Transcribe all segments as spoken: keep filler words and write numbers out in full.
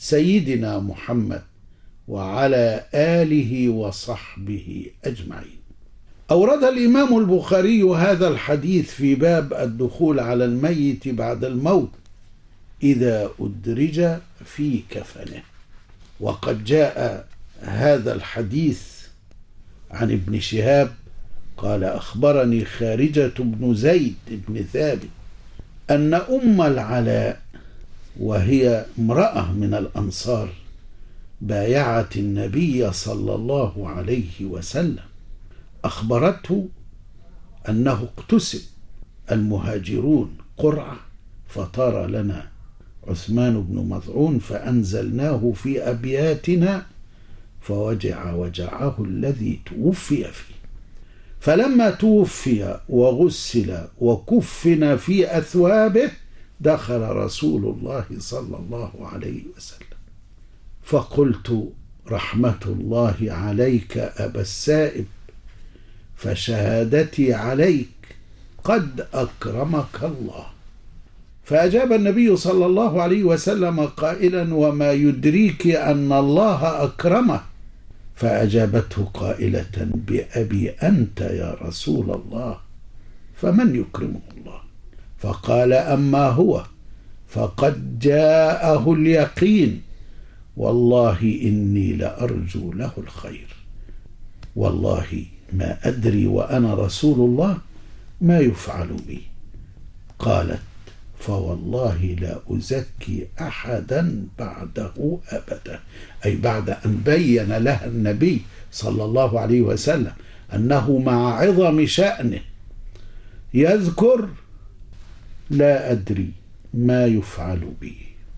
سيدنا محمد وعلى آله وصحبه أجمعين. أورد الإمام البخاري هذا الحديث في باب الدخول على الميت بعد الموت إذا أدرج في كفنه. وقد جاء هذا الحديث عن ابن شهاب قال أخبرني خارجة بن زيد بن ثابت أن أم العلاء وهي امرأة من الأنصار بايعت النبي صلى الله عليه وسلم أخبرته أنه اقتسم المهاجرون قرعة فطار لنا عثمان بن مظعون فأنزلناه في أبياتنا فوجع وجعه الذي توفي فيه. فلما توفي وغسل وكفن في أثوابه دخل رسول الله صلى الله عليه وسلم فقلت رحمة الله عليك أبا السائب فشهادتي عليك قد أكرمك الله. فأجاب النبي صلى الله عليه وسلم قائلا وما يدريك أن الله أكرمه؟ فأجابته قائلة بأبي أنت يا رسول الله فمن يكرمه الله؟ فقال أما هو فقد جاءه اليقين والله إني لأرجو له الخير والله ما أدري وأنا رسول الله ما يفعل بي. قالت فوالله لا أزكي أحدا بعده أبدا، أي بعد أن بين لها النبي صلى الله عليه وسلم أنه مع عظم شأنه يذكر لا أدري ما يفعل بي.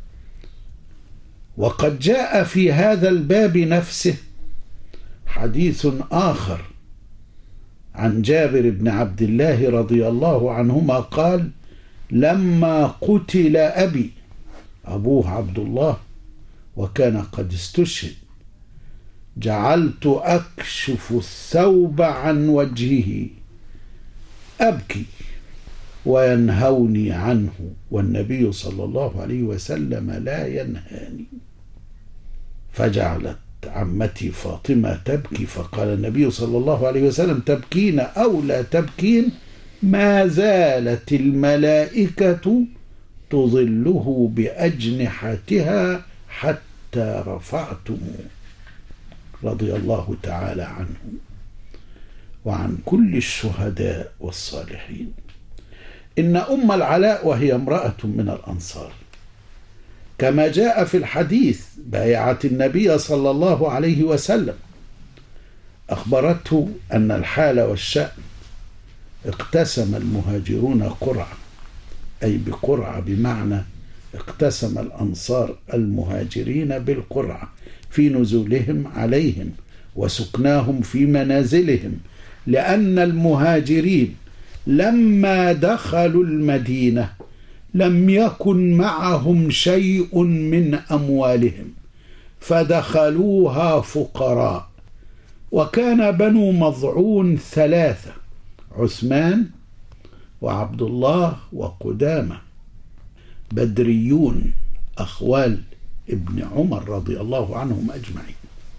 وقد جاء في هذا الباب نفسه حديث آخر عن جابر بن عبد الله رضي الله عنهما قال لما قتل أبي أبوه عبد الله وكان قد استشهد جعلت أكشف الثوب عن وجهه أبكي وينهوني عنه والنبي صلى الله عليه وسلم لا ينهاني. فجعلت عمتي فاطمة تبكي فقال النبي صلى الله عليه وسلم تبكين أو لا تبكين ما زالت الملائكة تظله بأجنحتها حتى رفعتموه رضي الله تعالى عنه وعن كل الشهداء والصالحين. إن أم العلاء وهي امرأة من الأنصار كما جاء في الحديث بايعت النبي صلى الله عليه وسلم أخبرته أن الحال والشأن اقتسم المهاجرون قرعة، أي بقرعة بمعنى اقتسم الأنصار المهاجرين بالقرعة في نزولهم عليهم وسكناهم في منازلهم، لأن المهاجرين لما دخلوا المدينة لم يكن معهم شيء من أموالهم فدخلوها فقراء. وكان بنو مظعون ثلاثة عثمان وعبد الله وقدامة بدريون أخوال ابن عمر رضي الله عنهم أجمعين.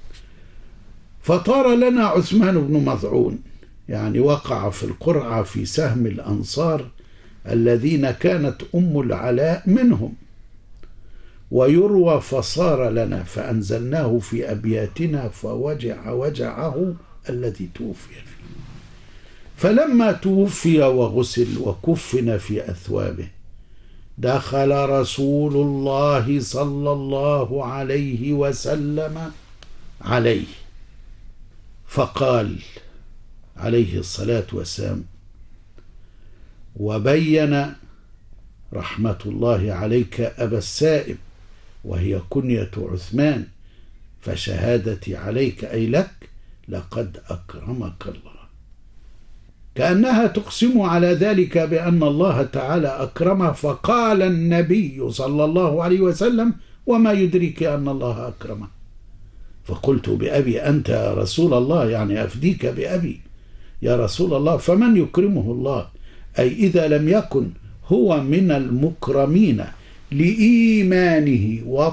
فطار لنا عثمان بن مظعون يعني وقع في القرعة في سهم الأنصار الذين كانت أم العلاء منهم، ويروى فصار لنا فأنزلناه في أبياتنا فوجع وجعه الذي توفي فيه. فلما توفي وغسل وكفن في أثوابه دخل رسول الله صلى الله عليه وسلم عليه فقال عليه الصلاة والسلام وبين رحمة الله عليك أبا السائب وهي كنية عثمان فشهادتي عليك أي لك لقد أكرمك الله، كأنها تقسم على ذلك بأن الله تعالى أكرمه. فقال النبي صلى الله عليه وسلم وما يدريك أن الله أكرمه؟ فقلت بأبي أنت يا رسول الله يعني أفديك بأبي يا رسول الله فمن يكرمه الله؟ أي إذا لم يكن هو من المكرمين لإيمانه